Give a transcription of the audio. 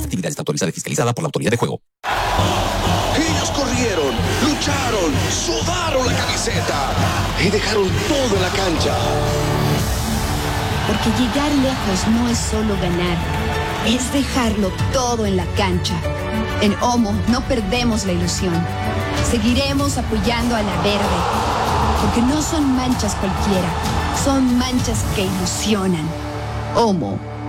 actividad está autorizada y fiscalizada por la Autoridad de Juego. Ellos corrieron, lucharon, sudaron la camiseta y dejaron todo en la cancha. Porque llegar lejos no es solo ganar, es dejarlo todo en la cancha. En OMO no perdemos la ilusión. Seguiremos apoyando a la verde, porque no son manchas cualquiera, son manchas que ilusionan. OMO.